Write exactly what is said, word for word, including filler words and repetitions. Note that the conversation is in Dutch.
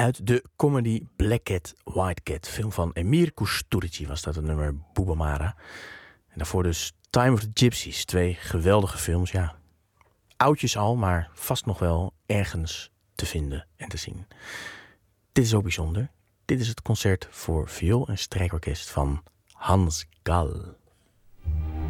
Uit de comedy Black Cat, White Cat. Film van Emir Kusturici was dat, het nummer Bubamara. En daarvoor dus Time of the Gypsies. Twee geweldige films, ja. Oudjes al, maar vast nog wel ergens te vinden en te zien. Dit is ook bijzonder. Dit is het concert voor viool en strijkorkest van Hans Gall.